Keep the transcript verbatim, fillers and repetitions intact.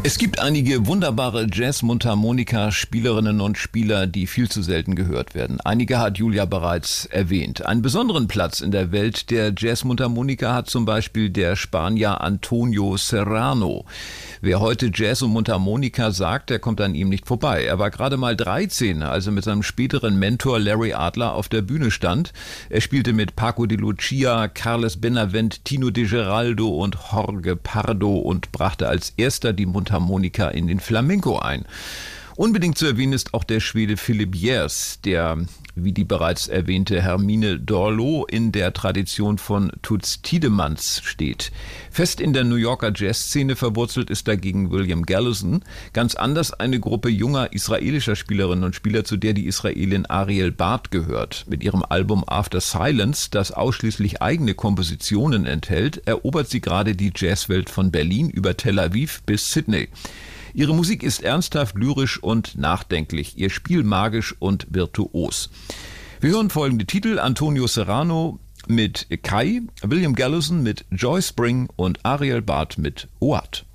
Es gibt einige wunderbare Jazz-Mundharmonika-Spielerinnen und Spieler, die viel zu selten gehört werden. Einige hat Julia bereits erwähnt. Einen besonderen Platz in der Welt der Jazz-Mundharmonika hat zum Beispiel der Spanier Antonio Serrano. Wer heute Jazz und Mundharmonika sagt, der kommt an ihm nicht vorbei. Er war gerade mal dreizehn, als er mit seinem späteren Mentor Larry Adler auf der Bühne stand. Er spielte mit Paco de Lucia, Carles Benavent, Tino de Geraldo und Jorge Pardo und brachte als erster die Mundharmonika Harmonika in den Flamenco ein. Unbedingt zu erwähnen ist auch der Schwede Philip Jers, der, wie die bereits erwähnte Hermine Dorlo, in der Tradition von Toots Thiedemanns steht. Fest in der New Yorker Jazzszene verwurzelt ist dagegen William Galison, ganz anders eine Gruppe junger israelischer Spielerinnen und Spieler, zu der die Israelin Ariel Bart gehört. Mit ihrem Album After Silence, das ausschließlich eigene Kompositionen enthält, erobert sie gerade die Jazzwelt von Berlin über Tel Aviv bis Sydney. Ihre Musik ist ernsthaft, lyrisch und nachdenklich, ihr Spiel magisch und virtuos. Wir hören folgende Titel: Antonio Serrano mit Kai, William Galison mit Joy Spring und Ariel Bart mit Oat.